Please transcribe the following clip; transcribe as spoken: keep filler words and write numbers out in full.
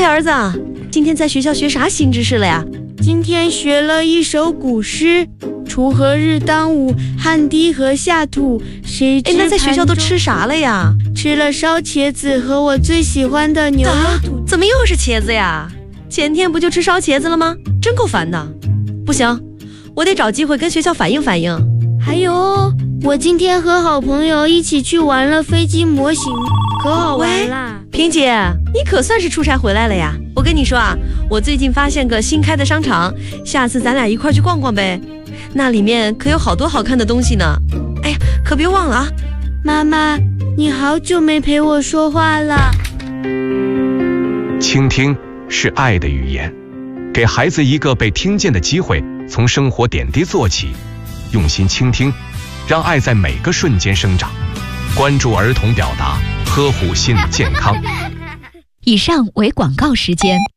嘿，儿子，今天在学校学啥新知识了呀？ 今天学了一首古诗，锄禾日当午，汗滴禾下土。谁知哎，那在学校都吃啥了呀？ 吃了烧茄子和我最喜欢的牛肉土、 啊。怎么又是茄子呀？前天不就吃烧茄子了吗？真够烦的。不行，我得找机会跟学校反映反映。 还有，我今天和好朋友一起去玩了飞机模型，可好玩啦！ 萍姐，你可算是出差回来了呀！我跟你说啊，我最近发现个新开的商场，下次咱俩一块去逛逛呗。那里面可有好多好看的东西呢。哎呀，可别忘了啊！ 妈妈，你好久没陪我说话了。 倾听是爱的语言，给孩子一个被听见的机会，从生活点滴做起，用心倾听，让爱在每个瞬间生长。关注儿童表达，呵护心理健康。 以上为广告时间。